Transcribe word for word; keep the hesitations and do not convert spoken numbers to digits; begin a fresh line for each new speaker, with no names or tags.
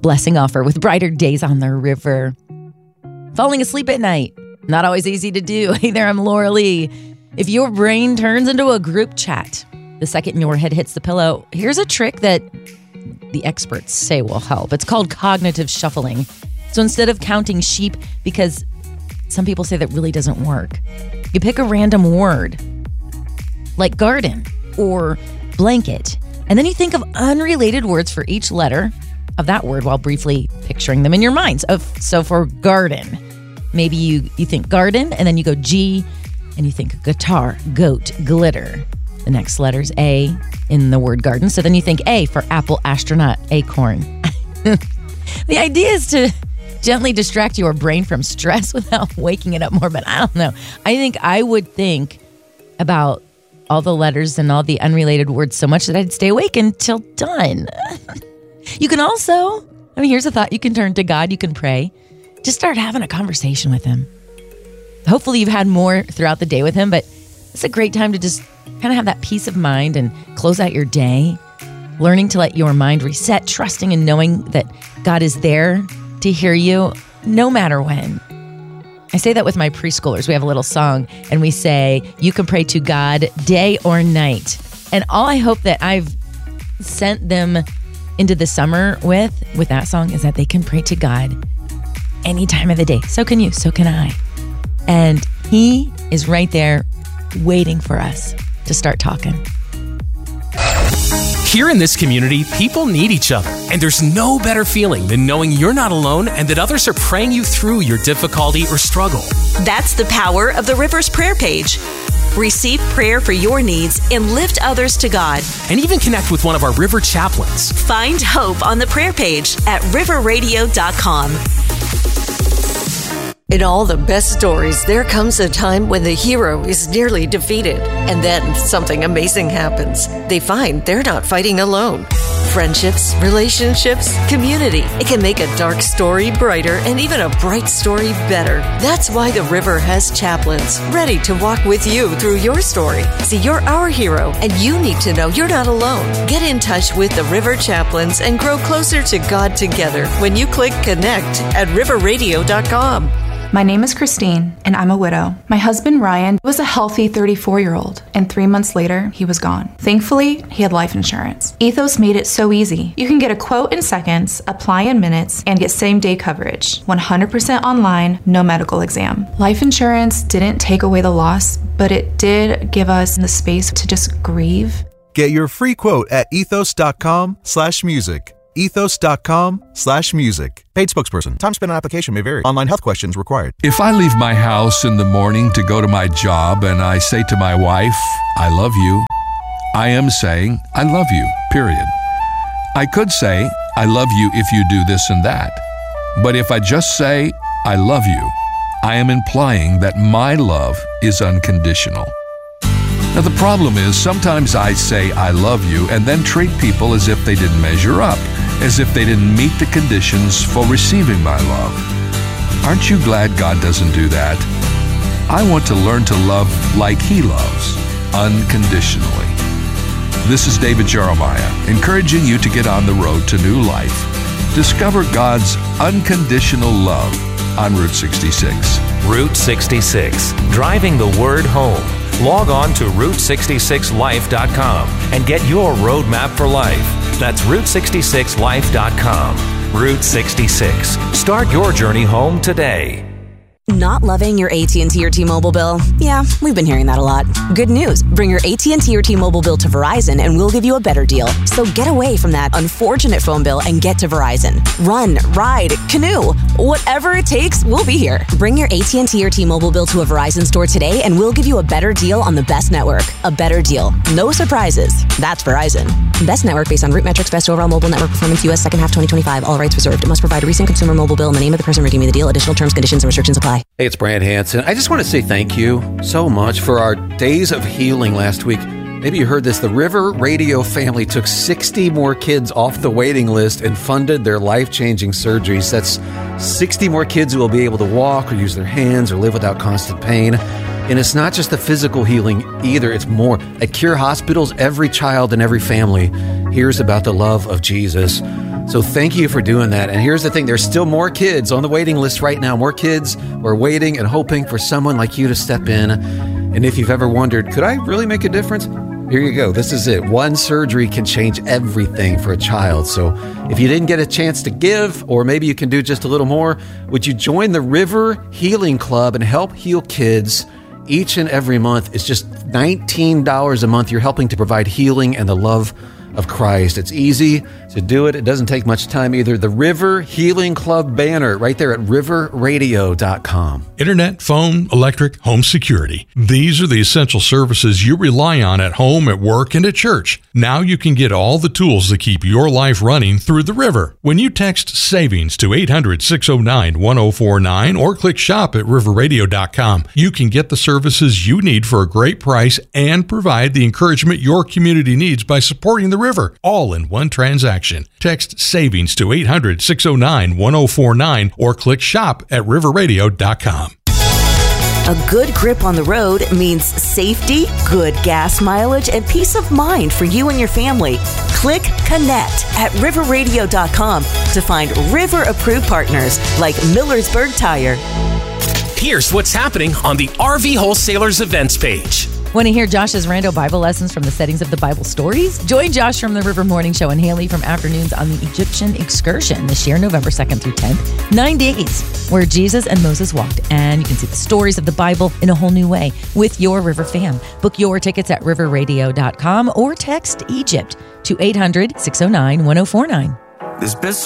blessing offer with brighter days on the river. Falling asleep at night, not always easy to do. Hey there, I'm Laura Lee. If your brain turns into a group chat the second your head hits the pillow, here's a trick that the experts say will help. It's called cognitive shuffling. So instead of counting sheep, because some people say that really doesn't work, you pick a random word like garden or blanket, and then you think of unrelated words for each letter of that word while briefly picturing them in your mind. So, so for garden, maybe you, you think garden, and then you go G, and you think guitar, goat, glitter. The next letter's A in the word garden. So then you think A for apple, astronaut, acorn. The idea is to gently distract your brain from stress without waking it up more. But I don't know. I think I would think about all the letters and all the unrelated words so much that I'd stay awake until done. You can also, I mean, here's a thought. You can turn to God. You can pray. Just start having a conversation with him. Hopefully you've had more throughout the day with him, but it's a great time to just kind of have that peace of mind and close out your day, learning to let your mind reset, trusting and knowing that God is there to hear you no matter when. I say that with my preschoolers. We have a little song and we say, you can pray to God day or night. And all I hope that I've sent them into the summer with, with that song is that they can pray to God any time of the day. So can you, so can I. And he is right there waiting for us to start talking.
Here in this community, people need each other, and there's no better feeling than knowing you're not alone and that others are praying you through your difficulty or struggle.
That's the power of the River's prayer page. Receive prayer for your needs and lift others to God.
And even connect with one of our River chaplains.
Find hope on the prayer page at river radio dot com.
In all the best stories, there comes a time when the hero is nearly defeated, and then something amazing happens. They find they're not fighting alone. Friendships, relationships, community. It can make a dark story brighter and even a bright story better. That's why the River has chaplains ready to walk with you through your story. See, you're our hero, and you need to know you're not alone. Get in touch with the River chaplains and grow closer to God together when you click connect at river radio dot com.
My name is Christine, and I'm a widow. My husband, Ryan, was a healthy thirty-four-year-old, and three months later, he was gone. Thankfully, he had life insurance. Ethos made it so easy. You can get a quote in seconds, apply in minutes, and get same-day coverage. one hundred percent online, no medical exam. Life insurance didn't take away the loss, but it did give us the space to just grieve.
Get your free quote at ethos.com slash music. ethos.com slash music. Paid spokesperson. Time spent on application may vary. Online health questions required.
If I leave my house in the morning to go to my job and I say to my wife, I love you, I am saying, I love you, period. I could say, I love you if you do this and that. But if I just say, I love you, I am implying that my love is unconditional. Now, the problem is sometimes I say I love you and then treat people as if they didn't measure up, as if they didn't meet the conditions for receiving my love. Aren't you glad God doesn't do that? I want to learn to love like He loves, unconditionally. This is David Jeremiah, encouraging you to get on the road to new life. Discover God's unconditional love on Route sixty-six.
Route sixty-six, driving the word home. Log on to route sixty-six life dot com and get your roadmap for life. That's route sixty-six life dot com. Route sixty-six. Start your journey home today.
Not loving your A T and T or T-Mobile bill? Yeah, we've been hearing that a lot. Good news. Bring your A T and T or T-Mobile bill to Verizon and we'll give you a better deal. So get away from that unfortunate phone bill and get to Verizon. Run, ride, canoe. Whatever it takes, we'll be here. Bring your A T and T or T-Mobile bill to a Verizon store today and we'll give you a better deal on the best network. A better deal. No surprises. That's Verizon. Best network based on root metrics, best overall mobile network performance, U S second half twenty twenty-five. All rights reserved. It must provide a recent consumer mobile bill in the name of the person redeeming the deal. Additional terms, conditions, and restrictions apply.
Hey, it's Brad Hansen. I just want to say thank you so much for our Days of Healing last week. Maybe you heard this. The River Radio family took sixty more kids off the waiting list and funded their life-changing surgeries. That's sixty more kids who will be able to walk or use their hands or live without constant pain. And it's not just the physical healing either. It's more. At Cure Hospitals, every child and every family hears about the love of Jesus. So thank you for doing that. And here's the thing, there's still more kids on the waiting list right now. More kids who are waiting and hoping for someone like you to step in. And if you've ever wondered, could I really make a difference? Here you go. This is it. One surgery can change everything for a child. So if you didn't get a chance to give, or maybe you can do just a little more, would you join the River Healing Club and help heal kids each and every month? It's just nineteen dollars a month. You're helping to provide healing and the love of Christ. It's easy to do it. It doesn't take much time either. The River Healing Club banner right there at river radio dot com.
Internet, phone, electric, home security. These are the essential services you rely on at home, at work, and at church. Now you can get all the tools that keep your life running through the River. When you text SAVINGS to eight hundred, six oh nine, one oh four nine or click shop at river radio dot com, you can get the services you need for a great price and provide the encouragement your community needs by supporting the River, all in one transaction. Text SAVINGS to eight hundred, six oh nine, one oh four nine or click shop at river radio dot com.
A good grip on the road means safety, good gas mileage, and peace of mind for you and your family. Click Connect at river radio dot com to find River-approved partners like Millersburg Tire.
Here's what's happening on the R V Wholesalers events page.
Want to hear Josh's rando Bible lessons from the settings of the Bible stories? Join Josh from the River Morning Show and Haley from Afternoons on the Egyptian Excursion this year, November second through tenth. Nine days where Jesus and Moses walked, and you can see the stories of the Bible in a whole new way with your River fam. Book your tickets at river radio dot com or text Egypt to eight hundred, six oh nine, one oh four nine.
There's been so